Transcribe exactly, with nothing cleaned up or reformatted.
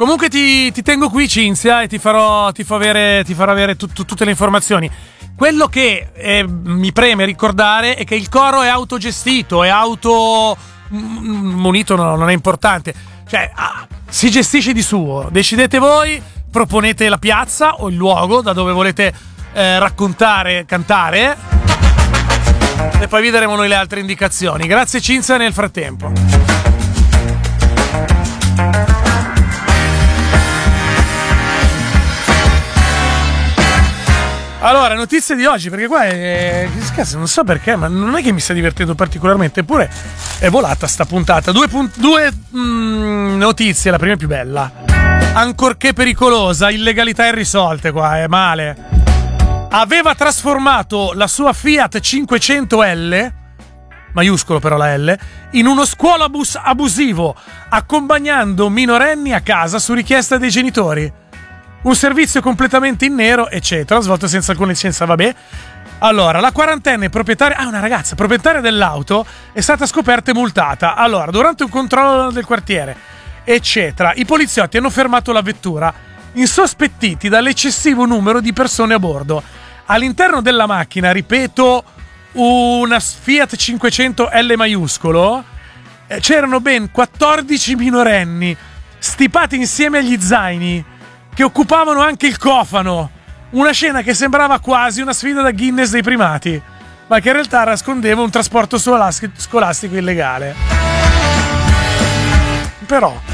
Comunque ti, ti tengo qui, Cinzia, e ti farò, ti farò avere, ti farò avere tut, tut, tutte le informazioni. Quello che eh, mi preme ricordare è che il coro è autogestito, è auto munito, no, non è importante. Cioè, ah, si gestisce di suo. Decidete voi, proponete la piazza o il luogo da dove volete eh, raccontare, cantare, e poi vi daremo noi le altre indicazioni. Grazie Cinzia nel frattempo. Allora, notizie di oggi, perché qua è, non so perché, ma non è che mi sta divertendo particolarmente, eppure è volata sta puntata. Due, punt- due mm, notizie, la prima è più bella. Ancorché pericolosa, illegalità irrisolte qua, è male. Aveva trasformato la sua Fiat cinquecento L, maiuscolo però la L, in uno scuolabus abusivo, accompagnando minorenni a casa su richiesta dei genitori. Un servizio completamente in nero, eccetera, svolto senza alcuna licenza, vabbè. Allora, la quarantenne proprietaria, ah, una ragazza proprietaria dell'auto è stata scoperta e multata. Allora, durante un controllo del quartiere, eccetera, i poliziotti hanno fermato la vettura, insospettiti dall'eccessivo numero di persone a bordo. All'interno della macchina, ripeto, una Fiat cinquecento L maiuscolo, eh, c'erano ben quattordici minorenni, stipati insieme agli zaini, che occupavano anche il cofano. Una scena che sembrava quasi una sfida da Guinness dei primati, ma che in realtà nascondeva un trasporto scolastico illegale. Però